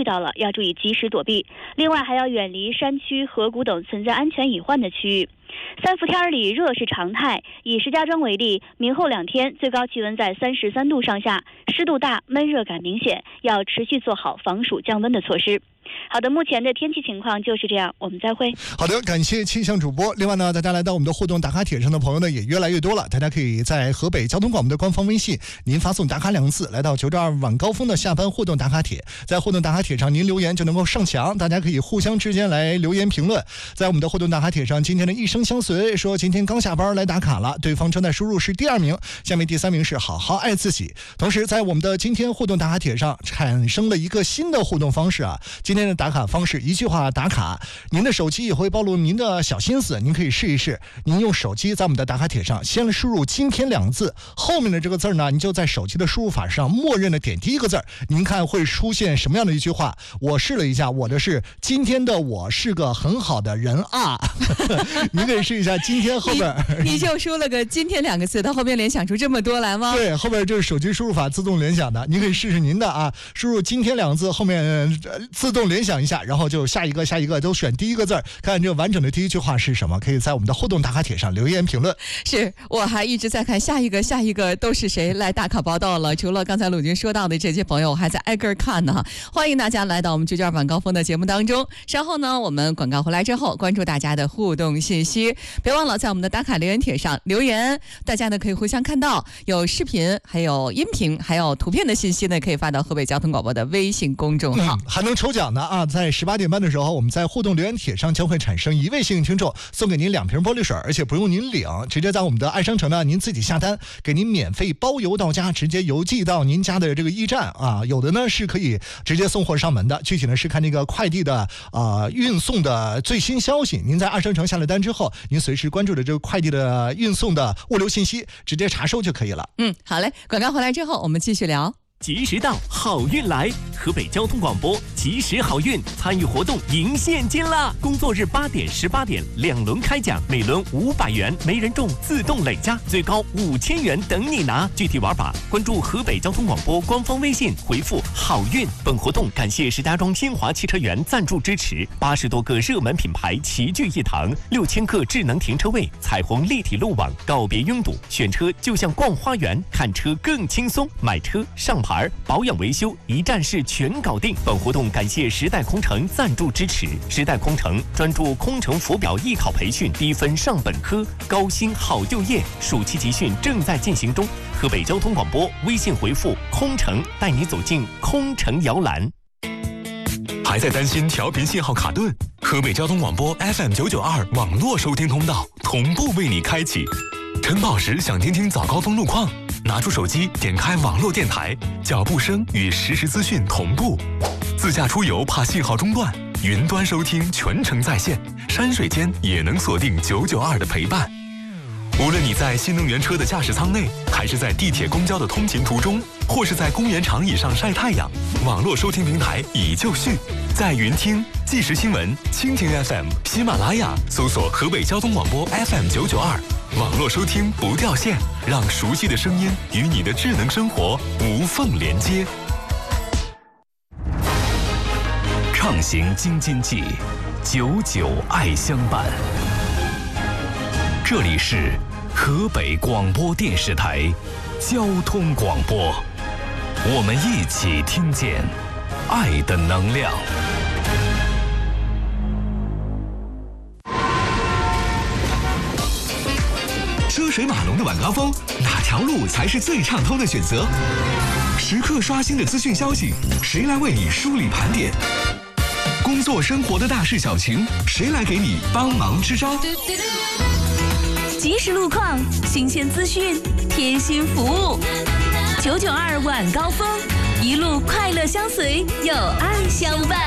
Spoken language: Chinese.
到了，要注意及时躲避。另外还要远离山区、河谷等存在安全隐患的区域。三伏天里热是常态，以石家庄为例，明后2天最高气温在33度上下，湿度大，闷热感明显，要持续做好防暑降温的措施。好的，目前的天气情况就是这样，我们再会。 好的，感谢气象主播。另外呢，大家来到我们的互动打卡帖上的朋友呢也越来越多了，大家可以在河北交通广播的官方微信，您发送打卡2个字，来到962晚高峰的下班互动打卡帖，在互动打卡帖上您留言就能够上墙，大家可以互相之间来留言评论。在我们的互动打卡帖上，今天的一生相随说今天刚下班来打卡了，对方正在输入是第2名，下面第3名是好好爱自己。同时在我们的今天互动打卡帖上产生了一个新的互动方式啊，今天的打卡方式一句话打卡，您的手机也会暴露您的小心思，您可以试一试。您用手机在我们的打卡帖上先输入今天2个字，后面的这个字呢，您就在手机的输入法上默认的点第1个字，您看会出现什么样的一句话。我试了一下，我的是今天的我是个很好的人啊您可以试一下今天后边你就输了个今天2个字，到后面联想出这么多来吗？ 对，后边就是手机输入法自动联想的，您可以试试您的啊，输入今天2个字，后面自动联想一下，然后就下一个都选第1个字，看这完整的第1句话是什么，可以在我们的互动打卡帖上留言评论。 是，我还一直在看下一个都是谁来打卡报道了。除了刚才鲁军说到的这些朋友，我还在挨个看呢。欢迎大家来到我们992晚高峰的节目当中。稍后呢，我们广告回来之后，关注大家的互动信息，别忘了在我们的打卡留言帖上留言，大家呢可以互相看到，有视频、还有音频、还有图片的信息呢，可以发到河北交通广播的微信公众号。 还能抽奖呢啊！在18点半的时候，我们在互动留言帖上将会产生1位幸运听众，送给您2瓶玻璃水，而且不用您领，直接在我们的爱商城呢，您自己下单，给您免费包邮到家，直接邮寄到您家的这个驿站啊。有的呢是可以直接送货上门的，具体呢是看那个快递的运送的最新消息。您在爱商城下了单之后，您随时关注的这个快递的运送的物流信息，直接查收就可以了。 好嘞，广告回来之后，我们继续聊。 及时到，好运来！河北交通广播及时好运参与活动赢现金啦！工作日8点、18点2轮开奖，每轮500元，没人中自动累加，最高5000元等你拿。具体玩法，关注河北交通广播官方微信，回复好运。本活动感谢石家庄新华汽车园赞助支持，80多个热门品牌齐聚一堂，6000个智能停车位，彩虹立体路网，告别拥堵，选车就像逛花园，看车更轻松，买车上牌保养维修一站式全搞定。本活动感谢时代空乘赞助支持，时代空乘专注空乘浮表艺考培训，低分上本科，高薪好就业，暑期集训正在进行中。河北交通广播微信回复空乘，带你走进空乘摇篮。 还在担心调频信号卡顿？河北交通广播 FM992 网络收听通道同步为你开启。晨跑时想听听早高峰路况，拿出手机点开网络电台，脚步声与实时资讯同步。自驾出游怕信号中断，云端收听全程在线，山水间也能锁定992的陪伴。无论你在新能源车的驾驶舱内，还是在地铁公交的通勤途中，或是在公园长椅上晒太阳，网络收听平台已就绪。在云听、即时新闻、蜻蜓 FM、喜马拉雅搜索河北交通广播 FM992，网络收听不掉线，让熟悉的声音与你的智能生活无缝连接。 畅行京津冀，99爱相伴。这里是河北广播电视台交通广播，我们一起听见爱的能量。 车水马龙的晚高峰，哪条路才是最畅通的选择？时刻刷新的资讯消息，谁来为你梳理盘点？工作生活的大事小情，谁来给你帮忙支招？ 即时路况，新鲜资讯，贴心服务。992晚高峰，一路快乐相随，有爱相伴。